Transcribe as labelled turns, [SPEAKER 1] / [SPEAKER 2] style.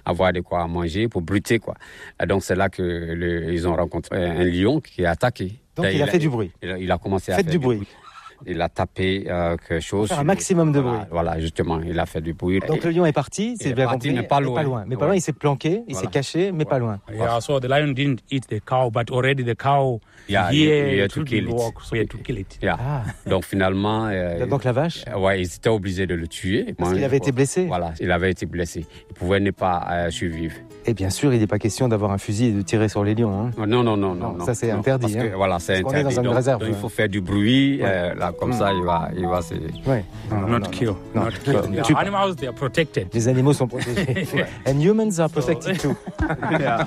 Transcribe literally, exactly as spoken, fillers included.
[SPEAKER 1] avoir de quoi manger, pour brûter, quoi. Et donc, c'est là que le, ils ont rencontré un lion qui a attaqué.
[SPEAKER 2] Donc, il, il a fait a, du bruit.
[SPEAKER 1] Il a, il a commencé
[SPEAKER 2] Faites
[SPEAKER 1] à faire
[SPEAKER 2] du
[SPEAKER 1] du
[SPEAKER 2] bruit.
[SPEAKER 1] bruit. Il a tapé euh, quelque chose.
[SPEAKER 2] Faire un maximum de
[SPEAKER 1] voilà,
[SPEAKER 2] bruit.
[SPEAKER 1] Voilà, justement, il a fait du bruit.
[SPEAKER 2] Donc, le lion est parti, c'est bien compris,
[SPEAKER 1] mais pas loin.
[SPEAKER 2] Mais pas loin, mais pas
[SPEAKER 1] ouais.
[SPEAKER 2] loin il s'est planqué, il voilà. s'est caché, mais voilà. pas loin.
[SPEAKER 3] Yeah, so the lion didn't eat the cow, but already the cow
[SPEAKER 1] yeah,
[SPEAKER 3] here
[SPEAKER 1] he had to kill it.
[SPEAKER 3] Walk, so he had to kill it.
[SPEAKER 1] Yeah. Ah. Donc, finalement... Euh,
[SPEAKER 2] Donc, la vache
[SPEAKER 1] euh, Ouais, ils étaient obligés de le tuer.
[SPEAKER 2] Parce qu'il avait été blessé.
[SPEAKER 1] Voilà, il avait été blessé. Il pouvait ne pas euh, survivre.
[SPEAKER 2] Et bien sûr, il n'est pas question d'avoir un fusil et de tirer sur les lions. Hein.
[SPEAKER 1] Non, non, non, non, non.
[SPEAKER 2] Ça, c'est
[SPEAKER 1] non,
[SPEAKER 2] interdit.
[SPEAKER 1] Parce
[SPEAKER 2] hein.
[SPEAKER 1] que, voilà, c'est
[SPEAKER 2] parce
[SPEAKER 1] interdit.
[SPEAKER 2] On est dans un
[SPEAKER 1] donc,
[SPEAKER 2] réserve.
[SPEAKER 1] Donc, il faut faire du bruit. Ouais. Euh, là, comme mmh. ça, il va, il va se...
[SPEAKER 2] Ouais.
[SPEAKER 3] No, not non, kill.
[SPEAKER 2] Non.
[SPEAKER 3] Not kill. Yeah, animals, they are protected.
[SPEAKER 2] Les animaux sont protégés. And humans are protected too.
[SPEAKER 1] Yeah.